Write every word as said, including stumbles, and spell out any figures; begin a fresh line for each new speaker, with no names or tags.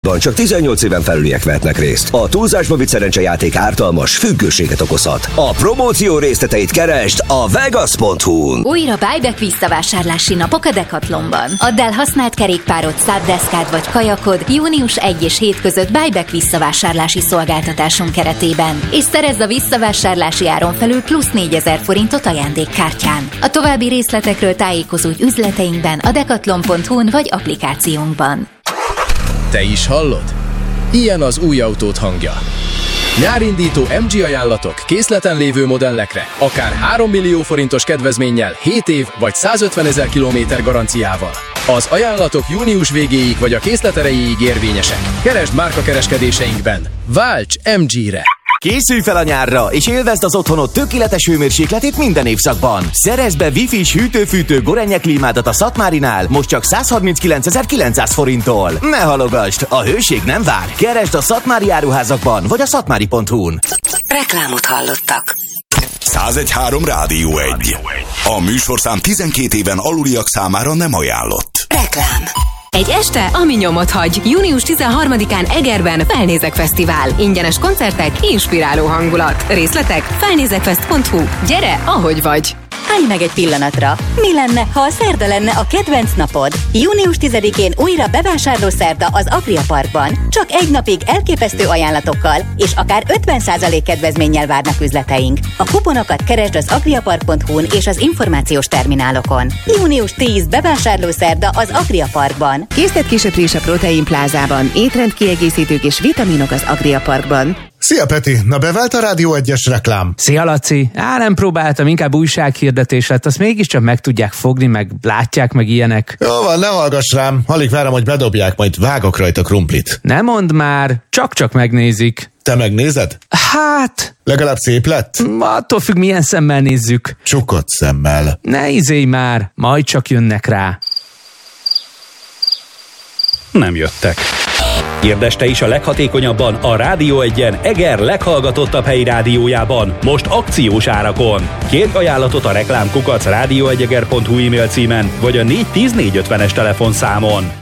Csak tizennyolc éven felüliek vehetnek részt. A túlzásba vitt szerencsejáték ártalmas, függőséget okozhat. A promóció részleteit keresd a vegas pont hu-n.
Újra buyback visszavásárlási napok a Decathlonban. Add el használt kerékpárod, száddeszkád vagy kajakod június elseje és hét között buyback visszavásárlási szolgáltatásunk keretében, és szerezz a visszavásárlási áron felül plusz négyezer forintot ajándékkártyán. A további részletekről tájékozódj üzleteinkben, a decathlon pont hu-n vagy applikációnkban.
Te is hallod? Ilyen az új autód hangja. Nyárindító em gé ajánlatok készleten lévő modellekre, akár három millió forintos kedvezménnyel, hét év vagy százötvenezer kilométer garanciával. Az ajánlatok június végéig vagy a készlet erejéig érvényesek. Keresd márkakereskedéseinkben. Válts em gére!
Készülj fel a nyárra, és élvezd az otthonod tökéletes hőmérsékletét minden évszakban. Szerezd be Wi-Fi-s hűtő-fűtő Gorenje klímádat a Szatmárinál, most csak százharminckilencezer-kilencszáz forinttól. Ne halogasd, a hőség nem vár. Keresd a Szatmári áruházakban, vagy a szatmári pont hu-n.
Reklámot hallottak.
százegy három Rádió egy. A műsorszám tizenkét éven aluliak számára nem ajánlott.
Reklám.
Egy este, ami nyomot hagy. június tizenharmadikán Egerben Felnézek Fesztivál. Ingyenes koncertek, inspiráló hangulat. Részletek felnézekfest pont hu. Gyere, ahogy vagy!
Állj meg egy pillanatra! Mi lenne, ha a szerda lenne a kedvenc napod? június tizedikén újra bevásárló szerda az Agria Parkban. Csak egy napig elképesztő ajánlatokkal, és akár ötven százalék kedvezménnyel várnak üzleteink. A kuponokat keresd az agriapark pont hu-n és az információs terminálokon. június tizedike bevásárló szerda az Agria Parkban.
Készlet kisöprés a Protein Plázában. Étrendkiegészítők és vitaminok az Agria Parkban.
Szia Peti, na bevált a Rádió egyes reklám?
Szia Laci, á nem próbáltam, inkább újsághirdetés lett, azt mégiscsak meg tudják fogni, meg látják, meg ilyenek.
Jó van, ne hallgass rám, alig várom, hogy bedobják, majd vágok rajta krumplit.
Ne mondd már, csak-csak megnézik.
Te megnézed?
Hát...
Legalább szép lett?
Attól függ, milyen szemmel nézzük.
Csukott szemmel.
Ne izélj már, majd csak jönnek rá.
Nem jöttek. Kérdezd te is a leghatékonyabban a Rádió egyen Eger leghallgatottabb helyi rádiójában, most akciós árakon. Kérj ajánlatot a reklámkukac rádió egy eger pont hu e-mail címen, vagy a négy tíz négy ötvenes telefonszámon.